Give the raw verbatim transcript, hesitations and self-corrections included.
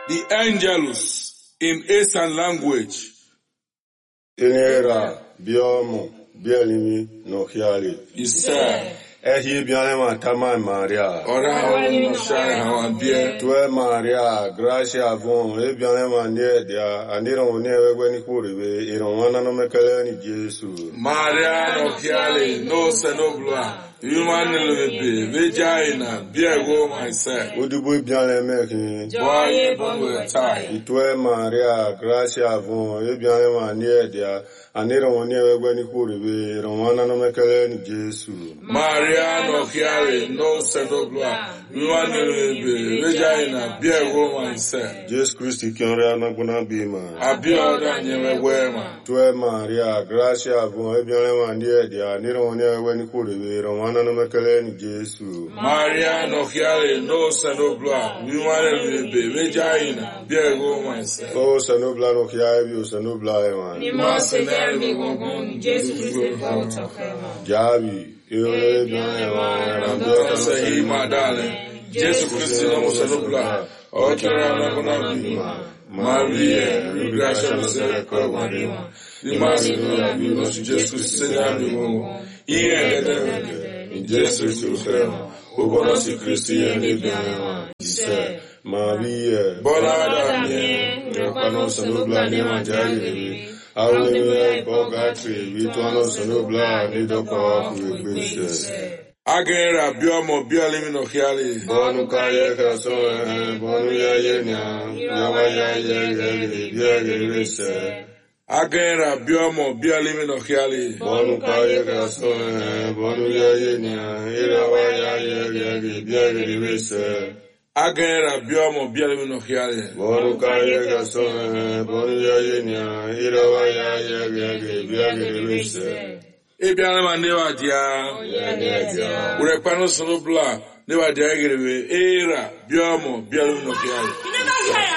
The angels in Eastern language. Inera biomo bielimi no hiali. Isa. Ehi bianema tama Maria. Ora wani no share hawa bie. Tue Maria, gracia von, e bianema niedia, aniro one wewe ni kuribe, ironwana no mekele ni Jesu. Maria no hiali, no senobla. Human lebe, vagina, biego myself. Udubu bianema ki. Boye bonwe tai. Itue Maria, gracia von, e bianema niedia, aniro one wewe ni kuribe, ironwana no mekele ni Jesu. Maria no hiali, no senobla. Human lebe, vagina, biego myself. Jesus Christ kiore anaguna bima. Abioda nyewe wema. Tue Maria, gracia von, e bianema niedia, aniro one wewe ni kuribe, ironwana no mekele ni Jesu. Maria no hiali, no senobla. Human lebe, vagina, biego myself. Oh, sanobla no hiabi, sanobla eman. Ni mose dermi gongon, Jesus Christ out of heaven. Jabi, ewe bianema, Nandora sahi madale. Jesus Christ no senobla. Okera na kuna bima. Maria, gracia no se kwa marima. Ni masi no bima, Jesus Christ se amigo. Iye de in Jesus Christ. Ubona si Christi ene bianema. Ise. Maria, Bona damie. Nepano sanobla ne manjari. Aule bogatri, vituano sanobla ne doko kuibishe. Agera biomo bialimi no hiali. Bonu kaye kaso, bonu ya yenya, yawa ya ye ye ye ye Agera biomo bialimi no hiali. Bonu kaye kaso, bonu ya yenya, yawa ya ye ye ye Agera biomo bialimi no hiali. Bonu kaye kaso, bonu ya yenya, yawa ya ye ye Ebianema newa dia. Urepano sonobla newa dia egerewe era biomo bialimi no hiali.